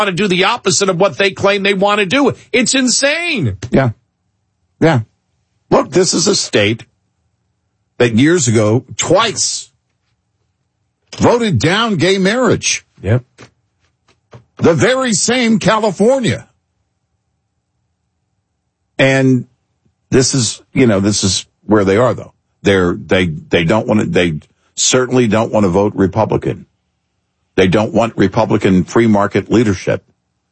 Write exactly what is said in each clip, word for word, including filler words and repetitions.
want to do the opposite of what they claim they want to do. It's insane. Yeah. Yeah. Look, this is a state that years ago twice voted down gay marriage. Yep. The very same California. And this is, you know, this is where they are, though. They're, they, they don't want to, they certainly don't want to vote Republican. They don't want Republican free market leadership.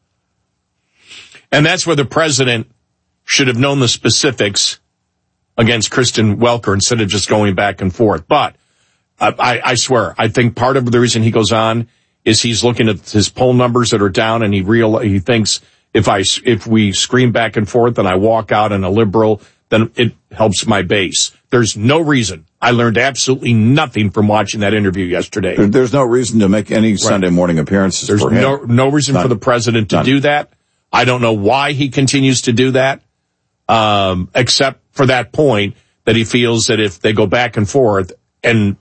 And that's where the president should have known the specifics against Kristen Welker instead of just going back and forth. But uh, I, I swear, I think part of the reason he goes on is he's looking at his poll numbers that are down, and he real he thinks if I if we scream back and forth and I walk out in a liberal, then it helps my base. There's no reason. I learned absolutely nothing from watching that interview yesterday. There, there's no reason to make any right. Sunday morning appearances. There's for him. no no reason None. for the president to None. do that. I don't know why he continues to do that, um, except for that point that he feels that if they go back and forth, and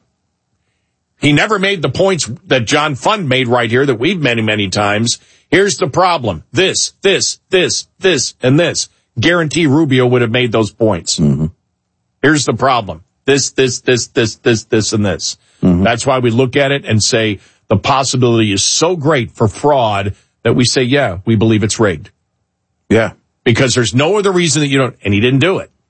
he never made the points that John Fund made right here that we've many, many times. Here's the problem. This, this, this, this, and this. Guarantee Rubio would have made those points. Mm-hmm. Here's the problem. This, this, this, this, this, this, and this. Mm-hmm. That's why we look at it and say the possibility is so great for fraud that we say, yeah, we believe it's rigged. Yeah. Because there's no other reason that you don't, and he didn't do it.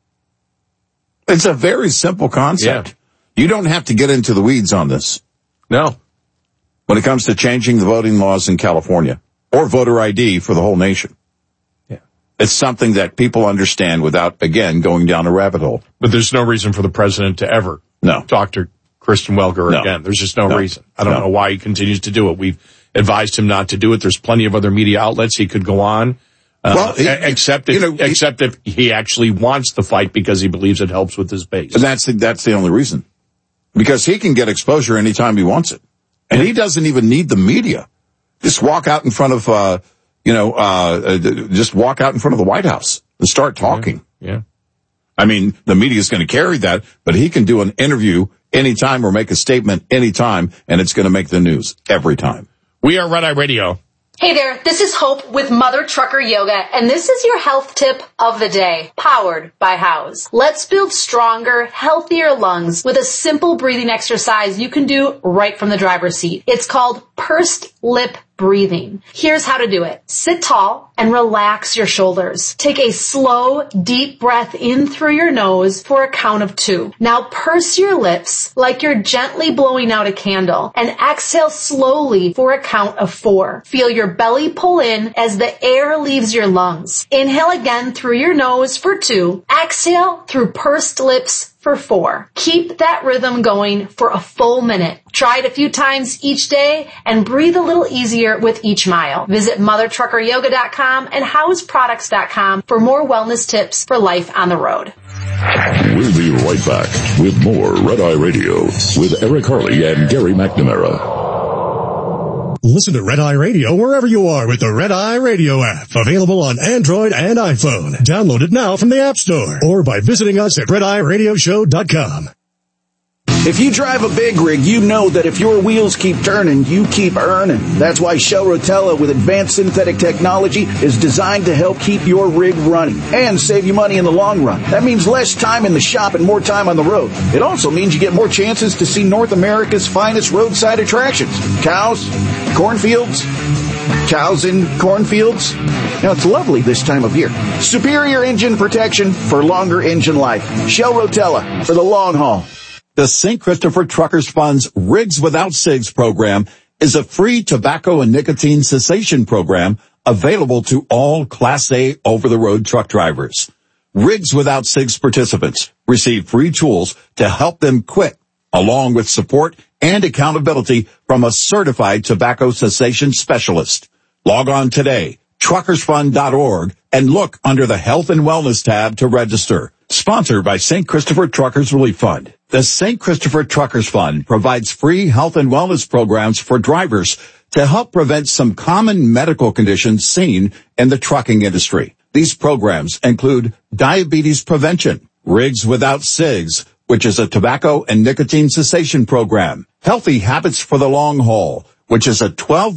It's a very simple concept. Yeah. You don't have to get into the weeds on this. No. When it comes to changing the voting laws in California or voter I D for the whole nation. Yeah. It's something that people understand without, again, going down a rabbit hole. But there's no reason for the president to ever no. talk to Kristen Welker no. again. There's just no, no. reason. I don't no. know why he continues to do it. We've advised him not to do it. There's plenty of other media outlets he could go on. Uh, well, he, except if, you know, he, except if he actually wants the fight because he believes it helps with his base. And that's the, that's the only reason. Because he can get exposure anytime he wants it. And he doesn't even need the media. Just walk out in front of, uh, you know, uh, just walk out in front of the White House and start talking. Yeah. yeah. I mean, the media is going to carry that, but he can do an interview anytime or make a statement anytime, and it's going to make the news every time. We are Red Eye Radio. Hey there, this is Hope with Mother Trucker Yoga, and this is your health tip of the day, powered by House. Let's build stronger, healthier lungs with a simple breathing exercise you can do right from the driver's seat. It's called pursed lip breathing. Here's how to do it. Sit tall and relax your shoulders. Take a slow, deep breath in through your nose for a count of two. Now purse your lips like you're gently blowing out a candle and exhale slowly for a count of four. Feel your belly pull in as the air leaves your lungs. Inhale again through your nose for two. Exhale through pursed lips for four. Keep that rhythm going for a full minute. Try it a few times each day and breathe a little easier with each mile. Visit mother trucker yoga dot com and house products dot com for more wellness tips for life on the road. We'll be right back with more Red Eye Radio with Eric Harley and Gary McNamara. Listen to Red Eye Radio wherever you are with the Red Eye Radio app. Available on Android and iPhone. Download it now from the App Store or by visiting us at red eye radio show dot com. If you drive a big rig, you know that if your wheels keep turning, you keep earning. That's why Shell Rotella with advanced synthetic technology is designed to help keep your rig running and save you money in the long run. That means less time in the shop and more time on the road. It also means you get more chances to see North America's finest roadside attractions. Cows, cornfields, cows in cornfields. Now, it's lovely this time of year. Superior engine protection for longer engine life. Shell Rotella for the long haul. The Saint Christopher Truckers Fund's Rigs Without Cigs program is a free tobacco and nicotine cessation program available to all Class A over-the-road truck drivers. Rigs Without Cigs participants receive free tools to help them quit, along with support and accountability from a certified tobacco cessation specialist. Log on today, truckers fund dot org, and look under the Health and Wellness tab to register. Sponsored by Saint Christopher Truckers Relief Fund. The Saint Christopher Truckers Fund provides free health and wellness programs for drivers to help prevent some common medical conditions seen in the trucking industry. These programs include diabetes prevention, Rigs Without Cigs, which is a tobacco and nicotine cessation program, Healthy Habits for the Long Haul, which is a twelve-week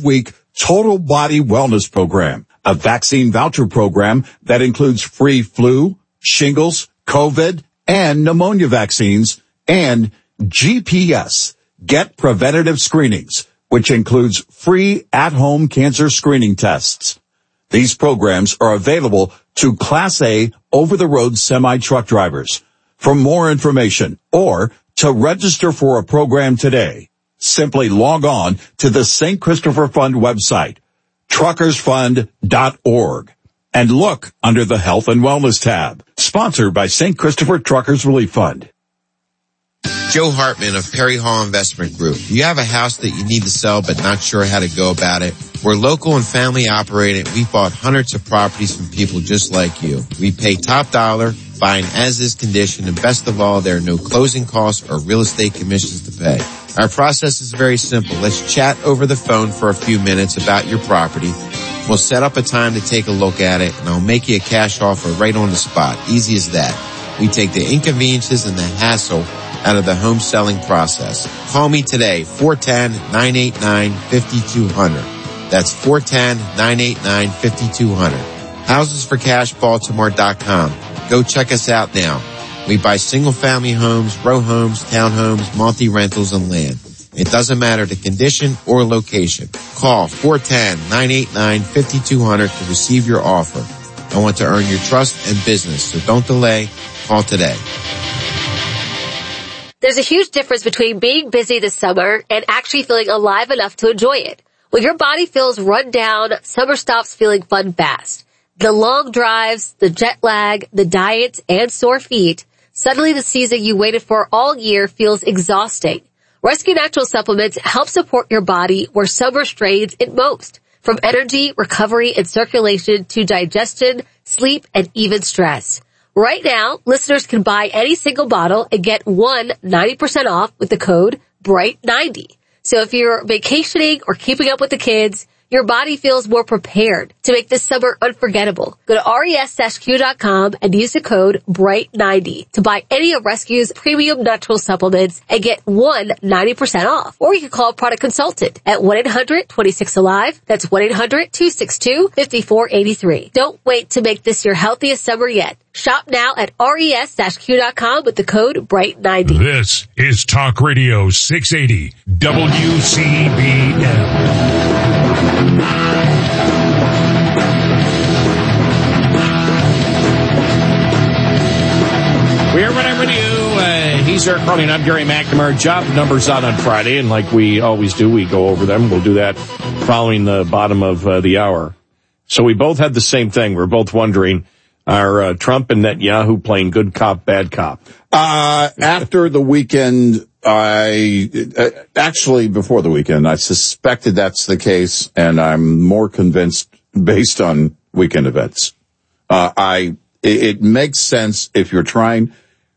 Total Body Wellness Program, a vaccine voucher program that includes free flu, shingles, COVID, and pneumonia vaccines, and G P S, Get Preventative Screenings, which includes free at-home cancer screening tests. These programs are available to Class A over-the-road semi-truck drivers. For more information or to register for a program today, simply log on to the Saint Christopher Fund website, truckers fund dot org, and look under the Health and Wellness tab. Sponsored by Saint Christopher Truckers Relief Fund. Joe Hartman of Perry Hall Investment Group. You have a house that you need to sell but not sure how to go about it? We're local and family operated. We've bought hundreds of properties from people just like you. We pay top dollar, buying as-is condition, and best of all, there are no closing costs or real estate commissions to pay. Our process is very simple. Let's chat over the phone for a few minutes about your property. We'll set up a time to take a look at it, and I'll make you a cash offer right on the spot. Easy as that. We take the inconveniences and the hassle out of the home selling process. Call me today, four one zero, nine eight nine, five two zero zero. That's four one zero, nine eight nine, five two zero zero. houses for cash baltimore dot com. Go check us out now. We buy single-family homes, row homes, townhomes, multi-rentals, and land. It doesn't matter the condition or location. Call four one zero, nine eight nine, five two zero zero to receive your offer. I want to earn your trust and business, so don't delay. Call today. There's a huge difference between being busy this summer and actually feeling alive enough to enjoy it. When your body feels run down, summer stops feeling fun fast. The long drives, the jet lag, the diets, and sore feet, suddenly the season you waited for all year feels exhausting. Rescue Natural Supplements help support your body where summer strains it most. From energy, recovery, and circulation to digestion, sleep, and even stress. Right now, listeners can buy any single bottle and get one ninety percent off with the code bright ninety. So if you're vacationing or keeping up with the kids, your body feels more prepared to make this summer unforgettable. Go to res q dot com and use the code bright ninety to buy any of Rescue's premium natural supplements and get one ninety percent off. Or you can call a product consultant at one eight hundred, two six, alive. That's one eight hundred, two six two, five four eight three. Don't wait to make this your healthiest summer yet. Shop now at res q dot com with the code bright ninety. This is Talk Radio six eighty W C B M. We are right with you. Uh, he's Eric Carly and I'm Gary McNamara. Job numbers out on Friday, and like we always do, we go over them. We'll do that following the bottom of uh, the hour. So we both had the same thing. We're both wondering, are uh, Trump and Netanyahu playing good cop, bad cop? Uh, after the weekend, I, uh, actually before the weekend, I suspected that's the case, and I'm more convinced based on weekend events. Uh, I, it, it makes sense if you're trying,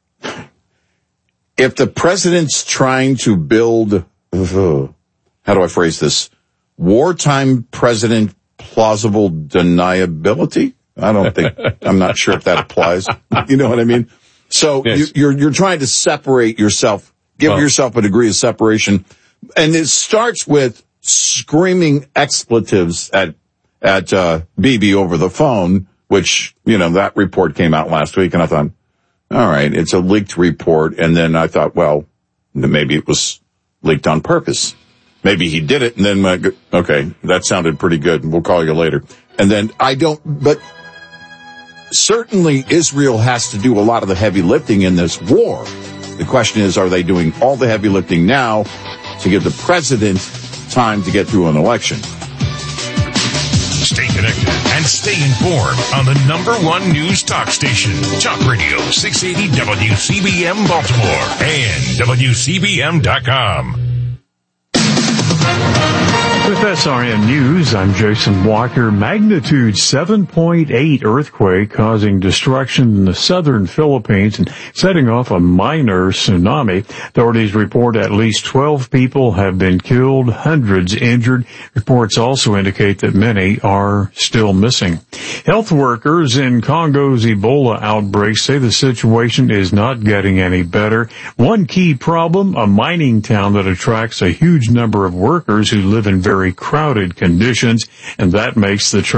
if the president's trying to build, uh, how do I phrase this? Wartime president plausible deniability? I don't think, I'm not sure if that applies. You know what I mean? So yes. you, you're, you're trying to separate yourself, give well, yourself a degree of separation. And it starts with screaming expletives at, at, uh, Bibi over the phone, which, you know, that report came out last week. And I thought, all right, it's a leaked report. And then I thought, well, maybe it was leaked on purpose. Maybe he did it. And then, uh, okay, that sounded pretty good. We'll call you later. And then I don't, but certainly Israel has to do a lot of the heavy lifting in this war. The question is, are they doing all the heavy lifting now to give the president time to get through an election? Stay connected and stay informed on the number one news talk station, Talk Radio six eighty W C B M Baltimore and W C B M dot com. With S R N News, I'm Jason Walker. Magnitude seven point eight earthquake causing destruction in the southern Philippines and setting off a minor tsunami. Authorities report at least twelve people have been killed, hundreds injured. Reports also indicate that many are still missing. Health workers in Congo's Ebola outbreak say the situation is not getting any better. One key problem, a mining town that attracts a huge number of workers who live in very very crowded conditions, and that makes the